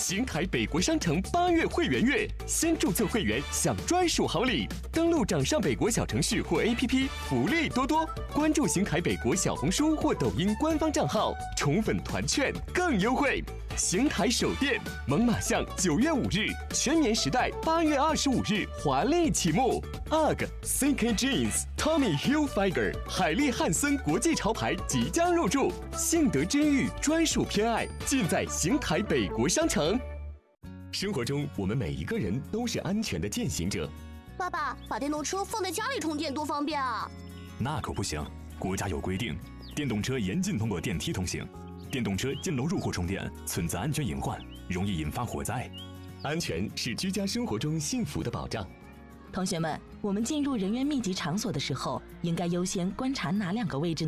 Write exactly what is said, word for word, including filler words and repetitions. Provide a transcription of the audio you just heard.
新凯北国商城八月会员月，先注册会员享专属好礼。登录掌上北国小程序或 A P P， 福利多多。关注新凯北国小红书或抖音官方账号，宠粉团券更优惠。新凯首店，猛犸象九月五日，全年时代八月二十五日华丽启幕。U G C K Jeans、Tommy Hilfiger、海利汉森国际潮牌即将入驻，幸得真玉专属偏爱，尽在新凯北国商城。生活中，我们每一个人都是安全的践行者。 爸爸，把电动车放在家里充电多方便啊！ 那可不行，国家有规定，电动车严禁通过电梯通行。电动车进楼入户充电存在安全隐患，容易引发火灾。 安全是居家生活中幸福的保障。 同学们，我们进入人员密集场所的时候，应该优先观察哪两个位置呢？